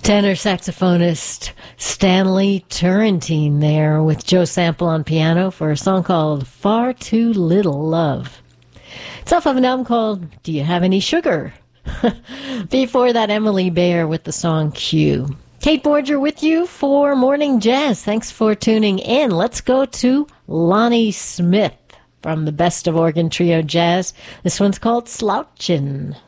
Tenor saxophonist Stanley Turrentine there with Joe Sample on piano for a song called Far Too Little Love. It's off of an album called Do You Have Any Sugar? Before that, Emily Bayer with the song Q. Kate Borger with you for Morning Jazz. Thanks for tuning in. Let's go to Lonnie Smith from the Best of Organ Trio Jazz. This one's called Slouchin'.